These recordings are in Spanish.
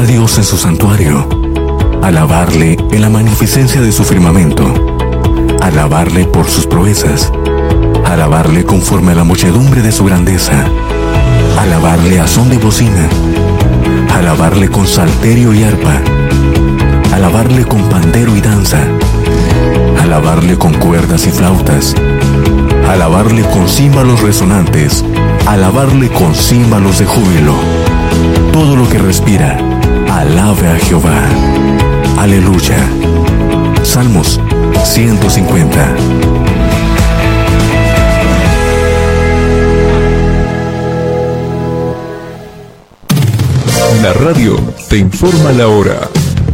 a Dios en su santuario, alabarle en la magnificencia de su firmamento, alabarle por sus proezas, alabarle conforme a la muchedumbre de su grandeza, alabarle a son de bocina, alabarle con salterio y arpa, alabarle con pandero y danza, alabarle con cuerdas y flautas, alabarle con címbalos resonantes, alabarle con címbalos de júbilo. Todo lo que respira, alabe a Jehová. Aleluya. Salmos 150. La radio te informa la hora.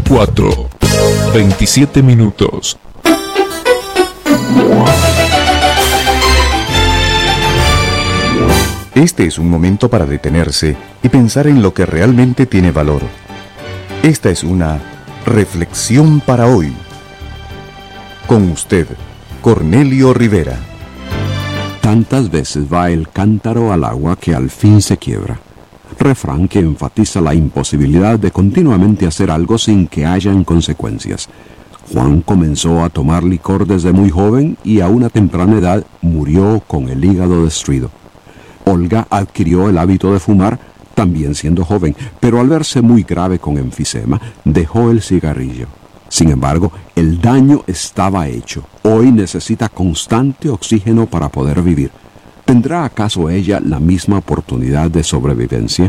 4:27. Este es un momento para detenerse y pensar en lo que realmente tiene valor. Esta es una reflexión para hoy. Con usted, Cornelio Rivera. Tantas veces va el cántaro al agua que al fin se quiebra. Refrán que enfatiza la imposibilidad de continuamente hacer algo sin que hayan consecuencias. Juan comenzó a tomar licor desde muy joven y a una temprana edad murió con el hígado destruido. Olga adquirió el hábito de fumar también siendo joven, pero al verse muy grave con enfisema, dejó el cigarrillo. Sin embargo, el daño estaba hecho. Hoy necesita constante oxígeno para poder vivir. ¿Tendrá acaso ella la misma oportunidad de sobrevivencia?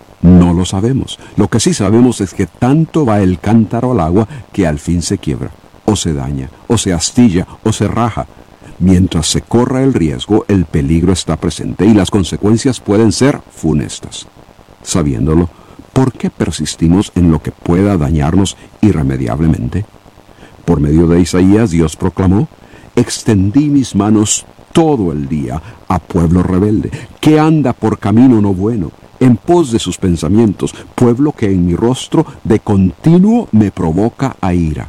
No lo sabemos. Lo que sí sabemos es que tanto va el cántaro al agua que al fin se quiebra, o se daña, o se astilla, o se raja. Mientras se corra el riesgo, el peligro está presente y las consecuencias pueden ser funestas. Sabiéndolo, ¿por qué persistimos en lo que pueda dañarnos irremediablemente? Por medio de Isaías, Dios proclamó: «Extendí mis manos todo el día a pueblo rebelde, que anda por camino no bueno, en pos de sus pensamientos, pueblo que en mi rostro de continuo me provoca a ira».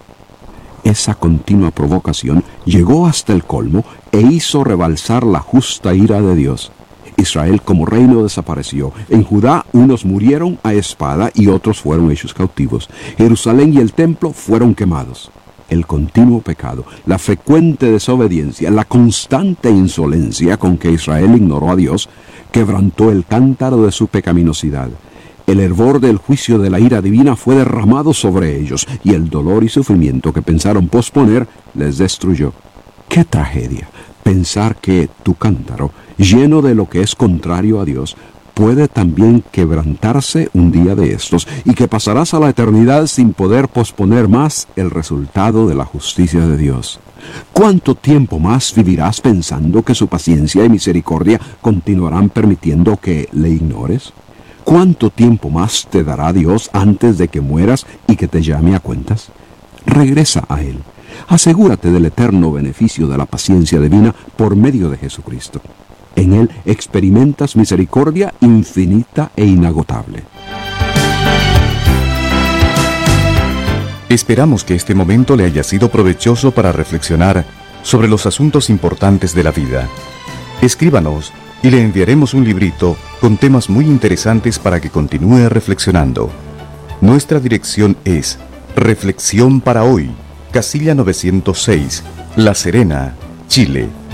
Esa continua provocación llegó hasta el colmo e hizo rebalsar la justa ira de Dios. Israel como reino desapareció. En Judá unos murieron a espada y otros fueron hechos cautivos. Jerusalén y el templo fueron quemados. El continuo pecado, la frecuente desobediencia, la constante insolencia con que Israel ignoró a Dios, quebrantó el cántaro de su pecaminosidad. El hervor del juicio de la ira divina fue derramado sobre ellos, y el dolor y sufrimiento que pensaron posponer les destruyó. ¡Qué tragedia! Pensar que tu cántaro, lleno de lo que es contrario a Dios, puede también quebrantarse un día de estos, y que pasarás a la eternidad sin poder posponer más el resultado de la justicia de Dios. ¿Cuánto tiempo más vivirás pensando que su paciencia y misericordia continuarán permitiendo que le ignores? ¿Cuánto tiempo más te dará Dios antes de que mueras y que te llame a cuentas? Regresa a Él. Asegúrate del eterno beneficio de la paciencia divina por medio de Jesucristo. En Él experimentas misericordia infinita e inagotable. Esperamos que este momento le haya sido provechoso para reflexionar sobre los asuntos importantes de la vida. Escríbanos y le enviaremos un librito con temas muy interesantes para que continúe reflexionando. Nuestra dirección es Reflexión para Hoy, Casilla 906, La Serena, Chile.